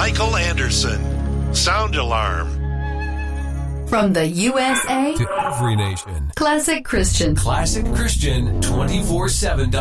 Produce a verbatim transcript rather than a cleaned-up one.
Michael Anderson. Sound Alarm. From the U S A to every nation. Classic Christian. Classic Christian twenty-four seven.